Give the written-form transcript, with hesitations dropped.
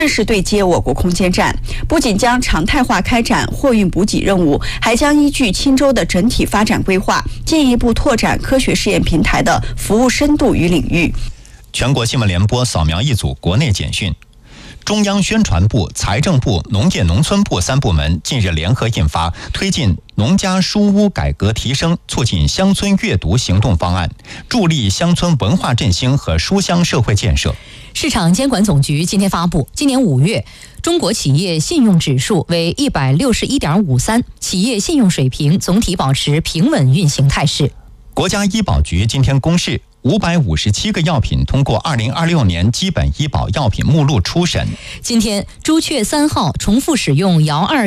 正式对接我国空间站，不仅将常态化开展货运补给任务，还将依据钦州的整体发展规划，进一步拓展科学试验平台的服务深度与领域。 全国新闻联播扫描一组国内简讯。中央宣传部、财政部、农业农村部3部门近日联合印发《推进农家书屋改革提升，促进乡村阅读行动方案》，助力乡村文化振兴和书香社会建设。 市场监管总局今天发布，今年5月，中国企业信用指数为161.53，企业信用水平总体保持平稳运行态势。 国家医保局今天公示，557个药品通过2026年基本医保药品目录初审。 今天，朱雀3号重复使用姚2